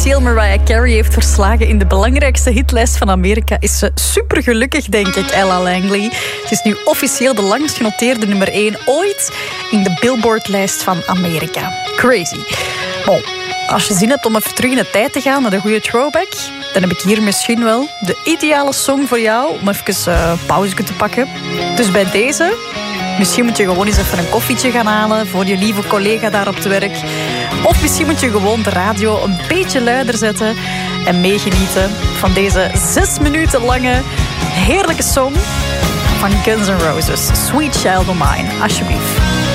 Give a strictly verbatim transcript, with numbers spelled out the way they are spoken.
Mariah Carey heeft verslagen in de belangrijkste hitlijst van Amerika, is ze super gelukkig, denk ik, Ella Langley. Ze is nu officieel de langst genoteerde nummer één ooit in de Billboard-lijst van Amerika. Crazy. Bon, als je zin hebt om even terug in de tijd te gaan naar de goede throwback, dan heb ik hier misschien wel de ideale song voor jou om even uh, pauze te pakken. Dus bij deze, misschien moet je gewoon eens even een koffietje gaan halen voor je lieve collega daar op het werk. Of misschien moet je gewoon de radio een beetje luider zetten en meegenieten van deze zes minuten lange heerlijke song van Guns N' Roses. Sweet Child O' Mine, alsjeblieft.